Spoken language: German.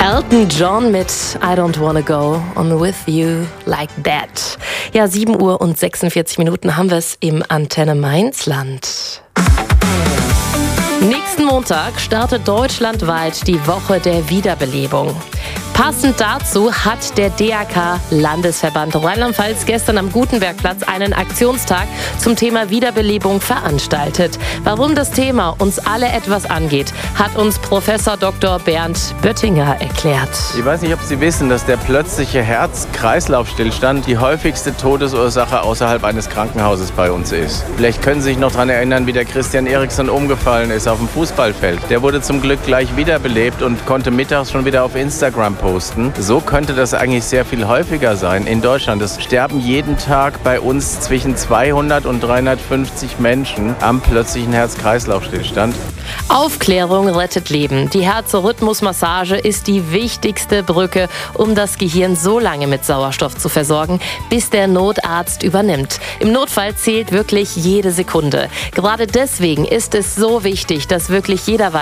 Elton John mit I Don't Wanna Go On With You Like That. Ja, 7 Uhr und 46 Minuten haben wir es im Antenne Mainzland. Nächsten Montag startet deutschlandweit die Woche der Wiederbelebung. Passend dazu hat der DRK-Landesverband Rheinland-Pfalz gestern am Gutenbergplatz einen Aktionstag zum Thema Wiederbelebung veranstaltet. Warum das Thema uns alle etwas angeht, hat uns Professor Dr. Bernd Böttinger erklärt. Ich weiß nicht, ob Sie wissen, dass der plötzliche Herz-Kreislauf-Stillstand die häufigste Todesursache außerhalb eines Krankenhauses bei uns ist. Vielleicht können Sie sich noch daran erinnern, wie der Christian Eriksen umgefallen ist auf dem Fußballfeld. Der wurde zum Glück gleich wiederbelebt und konnte mittags schon wieder auf Instagram posten. So könnte das eigentlich sehr viel häufiger sein in Deutschland. Es sterben jeden Tag bei uns zwischen 200 und 350 Menschen am plötzlichen Herz-Kreislauf-Stillstand. Aufklärung rettet Leben. Die Herzrhythmusmassage ist die wichtigste Brücke, um das Gehirn so lange mit Sauerstoff zu versorgen, bis der Notarzt übernimmt. Im Notfall zählt wirklich jede Sekunde. Gerade deswegen ist es so wichtig, dass wirklich jeder weiß,